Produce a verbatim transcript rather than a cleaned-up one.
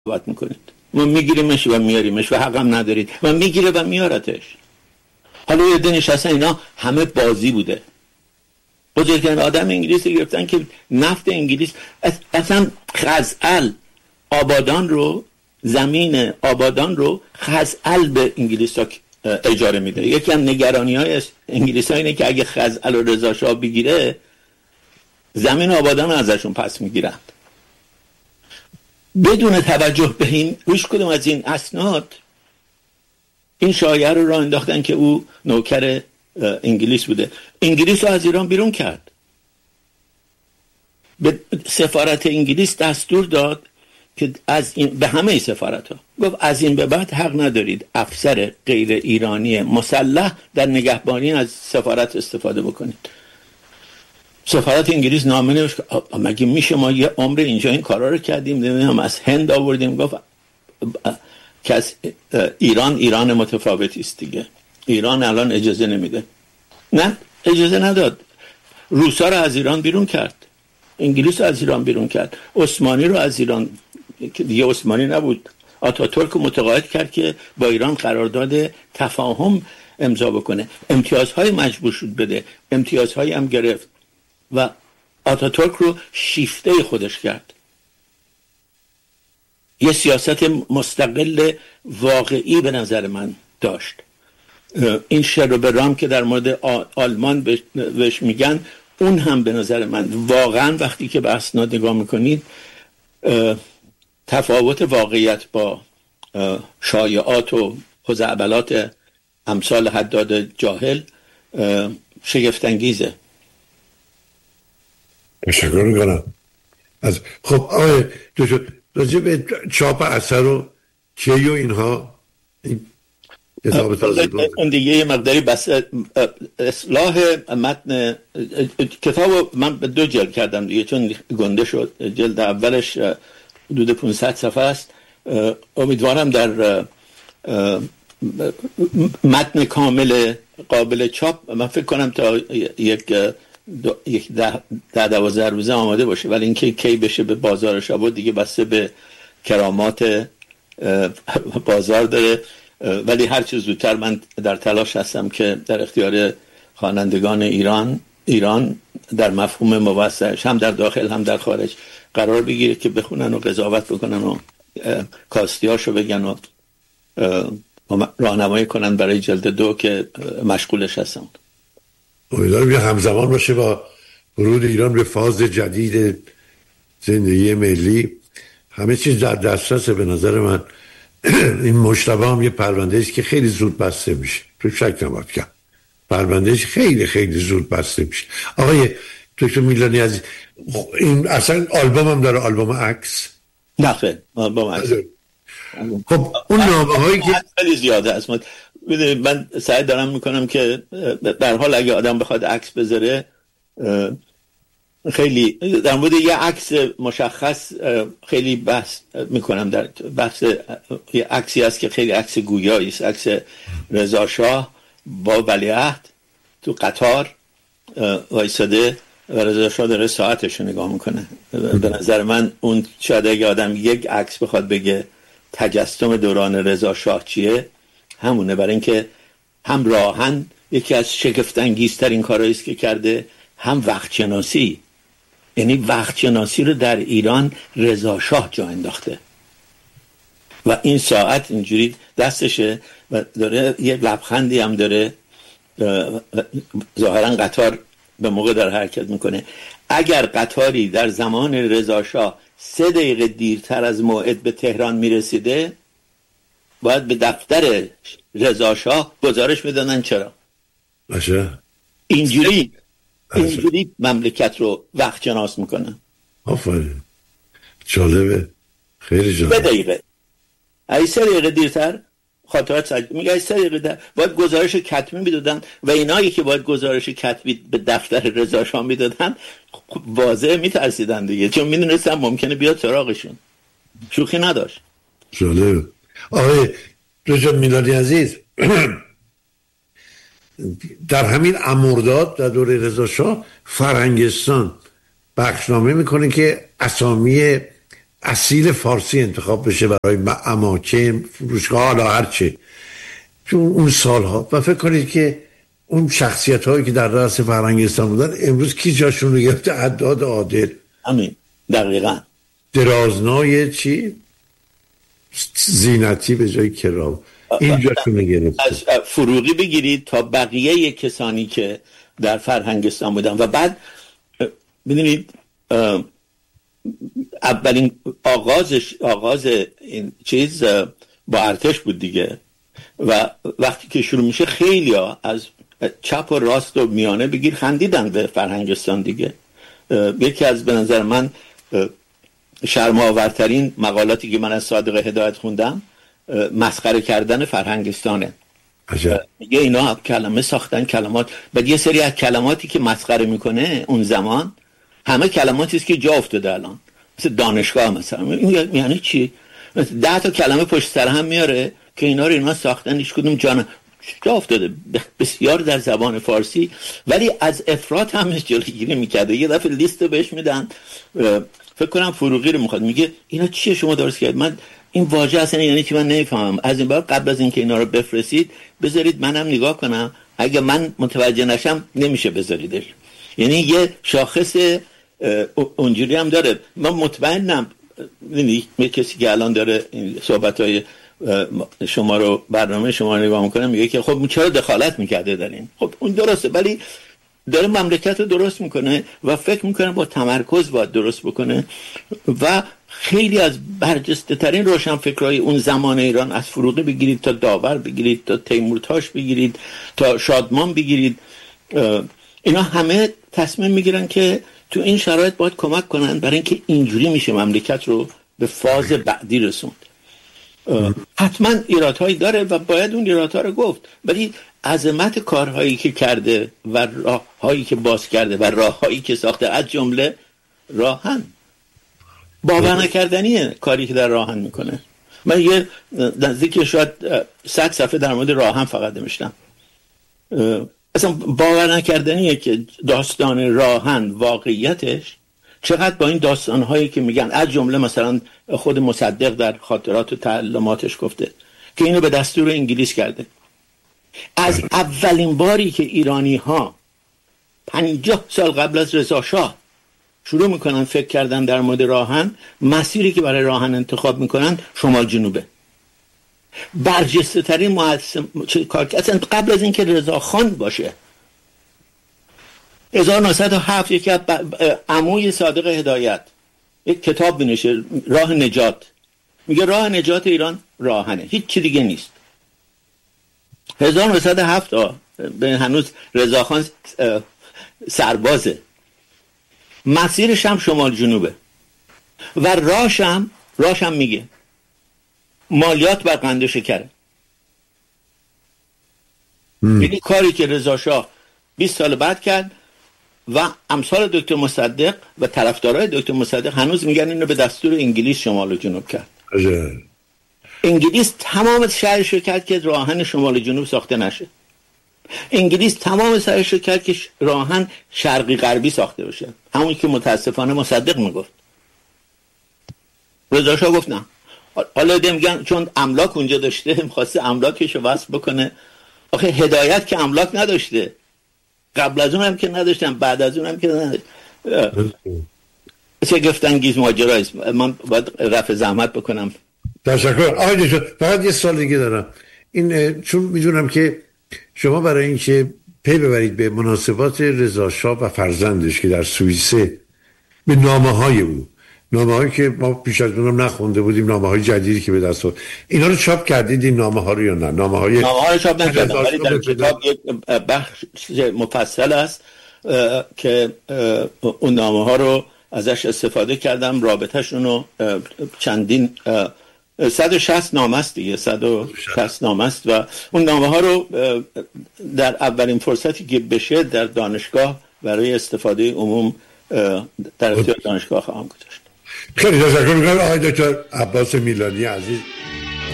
قضاوت میکنید. ما میگیریمش و میاریمش و حقم ندارید و میگیره و میارتش. حالا یه دنش اصلا اینا همه بازی بوده. بزرگترین آدم انگلیس رو گرفتن که نفت انگلیس اصلا خزعل آبادان رو، زمین آبادان رو خزعل به انگلیس ها اجاره میده. یکی از نگرانی های انگلیس ها اینه که اگه خزعل و رضا شاه بگیره زمین آبادان رو ازشون پس میگیرن بدون توجه به این. روش کدوم از این اسناد این شایعه رو راه انداختن که او نوکر انگلیس بوده. انگلیس رو از ایران بیرون کرد. به سفارت انگلیس دستور داد که از این، به همه سفارت ها گفت از این به بعد حق ندارید افسر غیر ایرانی مسلح در نگهبانی از سفارت استفاده بکنید. سفارت انگلیس نامه نوشت مگه میشه ما یه عمر اینجا این کارا رو کردیم، نمیدونم از هند آوردیم. گفت که از ایران ایران متفاوتی است دیگه، ایران الان اجازه نمیده. نه اجازه نداد. روسا رو از ایران بیرون کرد، انگلیس رو از ایران بیرون کرد، عثمانی رو از ایران که دیگه عثمانی نبود، آتاتورک متقاعد کرد که با ایران قرارداد تفاهم امضا بکنه، امتیازهای مجبور شد بده، امتیازهای هم گرفت و آتاتورک رو شیفته خودش کرد. یه سیاست مستقل واقعی به نظر من داشت. این شر و برام که در مورد آلمان بهش میگن اون هم به نظر من واقعا وقتی که به اسناد نگاه میکنید تفاوت واقعیت با شایعات و خزعبلات امثال حداد جاهل شگفت‌انگیزه. تشکر میکنم از خب آقای دکتر راجع به چاپ اثر و چی و اینها این کتاب تازه اون دیگه یه مقداری بس اصلاح متن کتاب من به دو جلد کردم دیگه چون گنده شد. جلد اولش حدود پانصد صفحه است. امیدوارم در متن کامل قابل چاپ من فکر کنم تا یک دو، یک ده ده دوازده روزه آماده باشه، ولی اینکه کی بشه به بازار شبا دیگه بسته به کرامات بازار داره. ولی هر چه زودتر من در تلاش هستم که در اختیار خوانندگان ایران ایران در مفهوم موسعش هم در داخل هم در خارج قرار بگیره که بخونن و قضاوت بکنن و کاستیاشو بگن و راهنمایی کنن برای جلد دو که مشغولش هستم. امیدوارم یه همزمان باشه با ورود ایران به فاز جدید زندگی ملی. همه چیز در دسترسه. به نظر من این مجتبی هم یه پرونده است که خیلی زود بسته میشه، تو شک نباید کرد. پروندهش خیلی خیلی زود بسته میشه. آقای دکتر میلانی عزیز این اصلا آلبوم هم داره، آلبوم عکس؟ نه خیلی آلبوم عکس. خب اون نامه هایی که خیلی زیاده است. من سعی دارم میکنم که به هر حال اگه آدم بخواد عکس بذاره خیلی در مورد یه عکس مشخص خیلی بحث میکنم. در بحث یه عکسی هست که خیلی عکس گویایی است، عکس رضا شاه با ولیعهد تو قطار وایساده و رضا شاه داره ساعتش رو نگاه میکنه. به نظر من اون شاید اگه آدم یک عکس بخواد بگه تجسم دوران رضا شاه چیه همونه، برای اینکه هم راهن یکی از شگفت‌انگیزترین کارهایی است که کرده، هم وقت شناسی. یعنی وقت شناسی رو در ایران رضا شاه جا انداخته و این ساعت اینجوری دستشه و داره یه لبخندی هم داره. ظاهرا قطار به موقع داره حرکت میکنه. اگر قطاری در زمان رضا شاه سه دقیقه دیرتر از موعد به تهران میرسیده باید به دفتر رضا شاه گزارش میدادن. چرا؟ باشه اینجوری اینجوری مملکت رو وقت شناس میکنن. آفرین، جالبه، خیلی جالبه. سه دقیقه ای سه دقیقه دیرتر خاطرات سجد میگه سه دقیقه در باید گزارش کتبی میدادن و اینایی که باید گزارش کتبی به دفتر رضا شاه میدادن واضح میترسیدن دیگه، چون میدونستن ممکنه بیاد سراغشون. شوخی نداشت. جالبه. آقای دکتر میلانی عزیز در همین امرداد در دوره رضا شاه فرهنگستان بخشنامه میکنه که اسامی اصیل فارسی انتخاب بشه برای اماکن فروشگاه حالا هرچه چون اون سالها، و فکر کنید که اون شخصیت هایی که در رأس فرهنگستان بودن امروز کی جاشون رو گرفته؟ عداد عادل. همین دقیقاً. درازنای چی؟ زینتی به جای کرام این جاشون رو گرفته. از فروغی بگیرید تا بقیه کسانی که در فرهنگستان بودن. و بعد ببینید اولین آغازش آغاز این چیز با ارتش بود دیگه، و وقتی که شروع میشه خیلی ها از چپ و راست و میانه بگیر خندیدن به فرهنگستان دیگه. یکی از به نظر من شرم‌آورترین مقالاتی که من از صادق هدایت خوندم مسخره کردن فرهنگستانه. میگه اینا کلمه ساختن، کلمات، بعد یه سری از کلماتی که مسخره میکنه اون زمان همه کلماتی است که جا افتاده الان، مثل دانشگاه مثلا. یعنی چی؟ ده تا کلمه پشت سر هم میاره که اینا رو اینا ساختن، هیچ کدوم جا جا افتاده بسیار در زبان فارسی، ولی از افراط هم جلوگیری میکرده. یه دفعه لیست بهش میدن، فکر کنم فروغی رو میخواد، میگه اینا چیه شما درست کرد؟ من این واژه اصلا یعنی چی من نمیفهمم. از این بعد قبل از اینکه اینا رو بفرستید بذارید منم نگاه کنم، اگه من متوجه نشم نمیشه بذاریدش. یعنی یه شاخص اونجوری هم داره. من مطمئنم یعنی کسی که الان داره صحبت‌های شما رو برنامه شما رو نگاه میکنه میگه که خب چرا دخالت میکرده در این؟ خب اون درسته، ولی داره مملکت رو درست میکنه و فکر میکنه با تمرکز باید درست بکنه. و خیلی از برجسته ترین روشنفکرای اون زمان ایران، از فروغی بگیرید تا داور بگیرید تا تیمورتاش بگیرید تا شادمان بگیرید، اینا همه تصمیم میگیرن که تو این شرایط باید کمک کنن برای اینکه اینجوری میشه مملکت رو به فاز بعدی رسوند. حتما ایرادهایی داره و باید اون ایرادها رو گفت، ولی عظمت کارهایی که کرده و راههایی که باز کرده و راههایی که ساخته، از جمله راهن، باور نکردنیه کاری که در راهن میکنه. من یه نزدیک شاید صد صفحه در مورد راهن فقط نوشتم. اصلا باور نکردنیه که داستان راهن واقعیتش چقدر با این داستانهایی که میگن، از جمله مثلا خود مصدق در خاطرات و تعلماتش گفته که اینو به دستور انگلیس کرده. از اولین باری که ایرانی ها پنجاه سال قبل از رضا شاه شروع میکنن فکر کردن در مورد راهن، مسیری که برای راهن انتخاب میکنن شمال جنوبه. برجسته ترین مؤسسه کار اصلا قبل از اینکه رضا خان باشه، هزار و نهصد و هفت یکی از عموی صادق هدایت یک کتاب بنویسه، راه نجات. میگه راه نجات ایران راهنه، هیچ چی دیگه نیست. هزار و نهصد و هفت به هنوز رضاخان سربازه، مسیرش هم شمال جنوبه و راشم راشم میگه مالیات بر قند و شکره. یعنی کاری که رضا شاه بیست سال بعد کرد و امثال دکتر مصدق و طرفدارای دکتر مصدق هنوز میگن اینو به دستور انگلیس شمال و جنوب کرد. عجب. انگلیس تمام سعیش کرد که راهن شمال و جنوب ساخته نشه. انگلیس تمام سعیش کرد که راهن شرقی غربی ساخته بشه، همون که متاسفانه مصدق میگفت. رضا شاه گفت نه. حالا ده میگن چون املاک اونجا داشته میخواسته املاکشو وصل بکنه. آخه هدایت که املاک نداشته، قبل از اون هم که نداشتم، بعد از اون هم که نداشتم. چه گفتنگیز ماجرایست. من باید رفع زحمت بکنم. تشکر. آقای دکتر فقط یه سوال دیگه دارم. این چون میدونم که شما برای اینکه پی ببرید به مناسبات رضا شاه و فرزندش که در سوئیسه، به نامه های او، نامه هایی که ما پیش از اونم نخونده بودیم، نامه های جدیدی که به دست آورد، اینا رو چاپ کردید این نامه ها رو یا نه؟ نامه های نامه ها رو چاپ نکردم، ولی در کتاب یک بخش مفصل است که اون نامه ها رو ازش استفاده کردم، رابطه‌شون رو چندین صد و شصت نامه است دیگه، صد و شصت نامه است و اون نامه ها رو در اولین فرصتی که بشه در دانشگاه برای استفاده عموم در اختیار دانشگاه خواهم گذاشت. خیلی تشکر می‌کنم آقای دکتر عباس میلانی عزیز.